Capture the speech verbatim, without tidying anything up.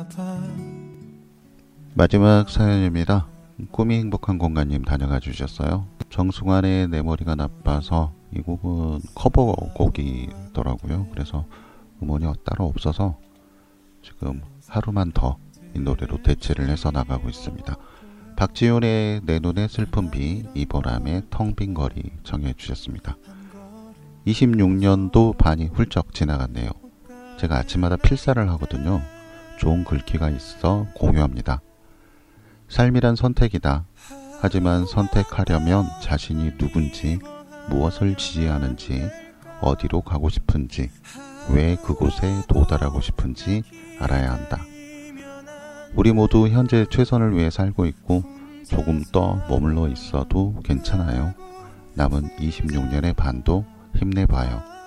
마지막 사연입니다. 꿈이 행복한 공간님 다녀가 주셨어요. 정승환의 내 머리가 나빠서 이 곡은 커버곡이더라고요. 그래서 음원이 따로 없어서 지금 하루만 더 이 노래로 대체를 해서 나가고 있습니다. 박지윤의 내 눈의 슬픈 비, 이보람의 텅 빈 거리 정해 주셨습니다. 이십육 년도 반이 훌쩍 지나갔네요. 제가 아침마다 필사를 하거든요. 좋은 글귀가 있어 공유합니다. 삶이란 선택이다. 하지만 선택하려면 자신이 누군지, 무엇을 지지하는지, 어디로 가고 싶은지, 왜 그곳에 도달하고 싶은지 알아야 한다. 우리 모두 현재 최선을 위해 살고 있고 조금 더 머물러 있어도 괜찮아요. 남은 이십육 년의 반도 힘내봐요.